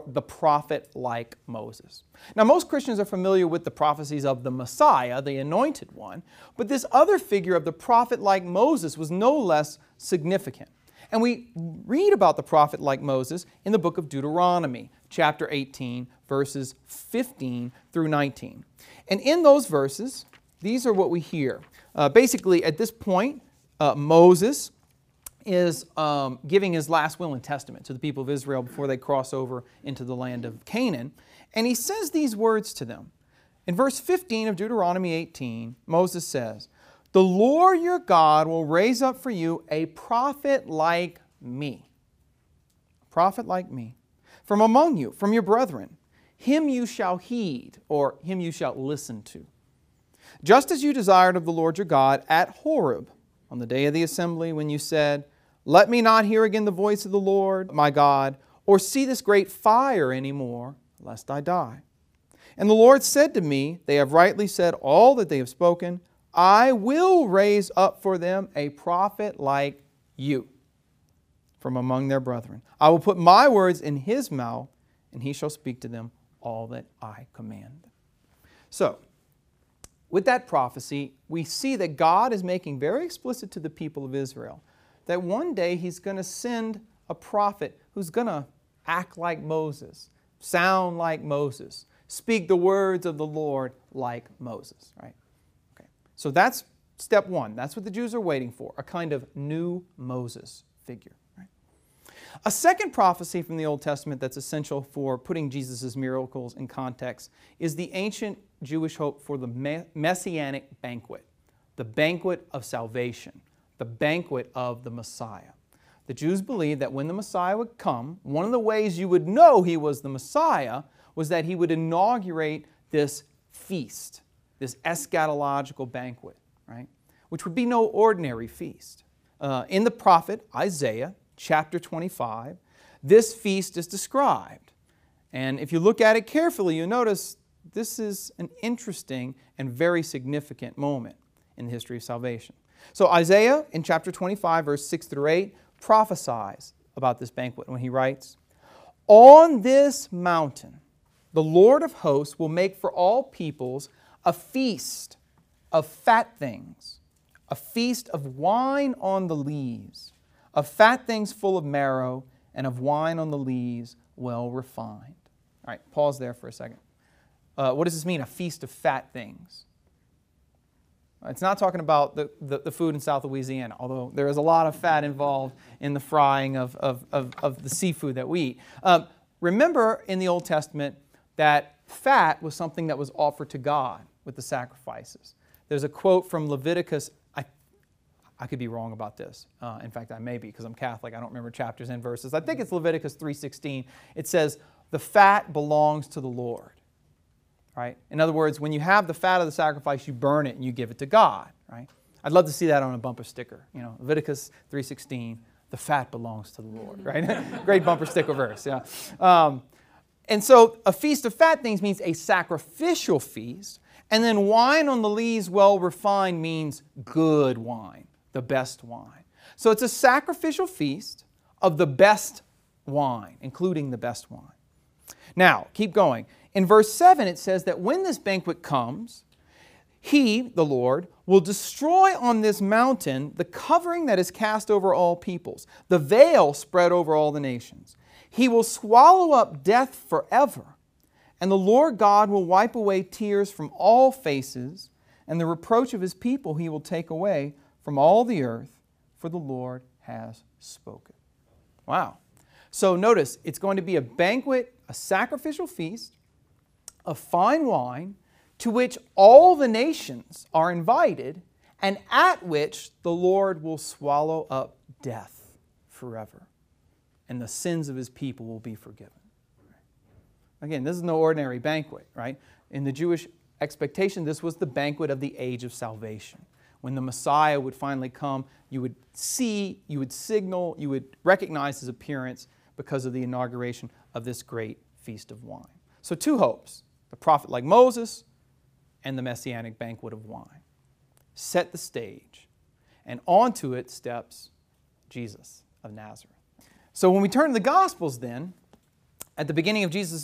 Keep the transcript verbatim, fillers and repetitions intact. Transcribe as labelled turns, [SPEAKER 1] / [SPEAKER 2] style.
[SPEAKER 1] the prophet like Moses. Now, most Christians are familiar with the prophecies of the Messiah, the anointed one, but this other figure of the prophet like Moses was no less significant. And we read about the prophet like Moses in the book of Deuteronomy, chapter eighteen, verses fifteen through nineteen. And in those verses, these are what we hear. Uh, basically, at this point, uh, Moses is um, giving his last will and testament to the people of Israel before they cross over into the land of Canaan. And he says these words to them. In verse fifteen of Deuteronomy eighteen, Moses says, "The Lord your God will raise up for you a prophet like me." A prophet like me. "From among you, from your brethren. Him you shall heed," or him you shall listen to. "Just as you desired of the Lord your God at Horeb, on the day of the assembly, when you said, 'Let me not hear again the voice of the Lord my God, or see this great fire any more, lest I die.' And the Lord said to me, 'They have rightly said all that they have spoken. I will raise up for them a prophet like you from among their brethren. I will put my words in his mouth, and he shall speak to them all that I command." So, with that prophecy, we see that God is making very explicit to the people of Israel that one day He's going to send a prophet who's going to act like Moses, sound like Moses, speak the words of the Lord like Moses, right? Okay. So that's step one. That's what the Jews are waiting for, a kind of new Moses figure. Right? A second prophecy from the Old Testament that's essential for putting Jesus' miracles in context is the ancient Jewish hope for the Messianic banquet, the banquet of salvation, the banquet of the Messiah. The Jews believed that when the Messiah would come, one of the ways you would know He was the Messiah was that He would inaugurate this feast, this eschatological banquet, right? Which would be no ordinary feast. Uh, in the prophet Isaiah, chapter twenty-five, this feast is described. And if you look at it carefully, you'll notice this is an interesting and very significant moment in the history of salvation. So Isaiah, in chapter twenty-five, verse six through eight, prophesies about this banquet when he writes, "On this mountain the Lord of hosts will make for all peoples a feast of fat things, a feast of wine on the lees, of fat things full of marrow, and of wine on the lees well refined." All right, pause there for a second. Uh, what does this mean, a feast of fat things? It's not talking about the, the, the food in South Louisiana, although there is a lot of fat involved in the frying of, of, of, of the seafood that we eat. Um, remember in the Old Testament that fat was something that was offered to God with the sacrifices. There's a quote from Leviticus. I, I could be wrong about this. Uh, in fact, I may be because I'm Catholic. I don't remember chapters and verses. I think it's Leviticus three sixteen. It says, "The fat belongs to the Lord." Right? In other words, when you have the fat of the sacrifice, you burn it and you give it to God. Right? I'd love to see that on a bumper sticker. You know, Leviticus three sixteen, "The fat belongs to the Lord." Right? Great bumper sticker verse. Yeah. Um, and so a feast of fat things means a sacrificial feast, and then wine on the lees well refined means good wine, the best wine. So it's a sacrificial feast of the best wine, including the best wine. Now, keep going. In verse seven, it says that when this banquet comes, He, the Lord, will destroy on this mountain the covering that is cast over all peoples, the veil spread over all the nations. He will swallow up death forever, and the Lord God will wipe away tears from all faces, and the reproach of His people He will take away from all the earth, for the Lord has spoken. Wow. So notice, it's going to be a banquet, a sacrificial feast, of fine wine, to which all the nations are invited, and at which the Lord will swallow up death forever, and the sins of His people will be forgiven. Again, this is no ordinary banquet, right? In the Jewish expectation, this was the banquet of the age of salvation. When the Messiah would finally come, you would see, you would signal, you would recognize His appearance because of the inauguration of this great feast of wine. So two hopes. The prophet like Moses, and the messianic banquet of wine. Set the stage, and onto it steps Jesus of Nazareth. So when we turn to the Gospels then, At the beginning of Jesus'